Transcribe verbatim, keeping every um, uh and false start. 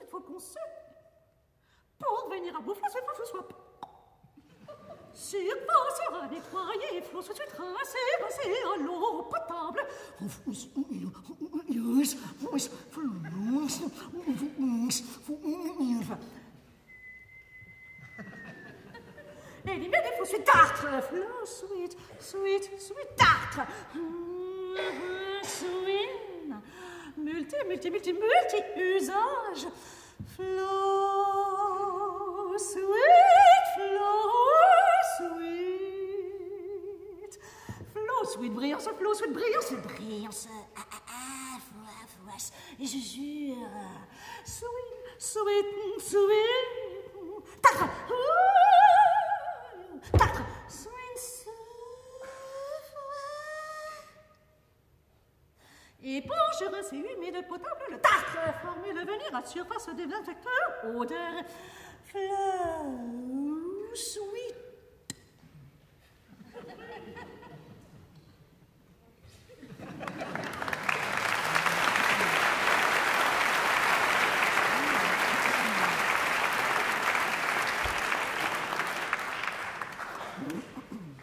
faut qu'on se... Pour venir à bout, Flo, il faut que ce soit... Surface sera nettoyée, Flo, tout de suite rincé, rincé à l'eau potable. Et il y a des faux suites tartre, Flo, sweet, sweet, sweet tartre. Sweet, multi, multi, multi, multi usage. Flo, sweet, Flo, sweet. Flo, sweet, brillance, Flo, sweet, brillance, brillance. Ah, ah, ah, fois, fois, et je jure. Sweet, sweet, sweet. Tartre. Tartre. Sweet, éponge, rincé, humide, potable, le tartre. Formule venir à surface des vingt facteurs odeur.